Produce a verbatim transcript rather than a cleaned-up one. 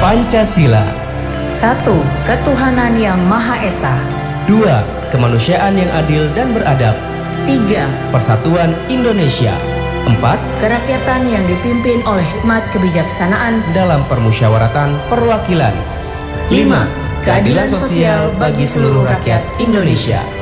Pancasila. Satu. Ketuhanan Yang Maha Esa. Dua. Kemanusiaan yang adil dan beradab. Tiga. Persatuan Indonesia. Empat. Kerakyatan yang dipimpin oleh hikmat kebijaksanaan Dalam permusyawaratan perwakilan. Lima. Keadilan sosial bagi seluruh rakyat Indonesia.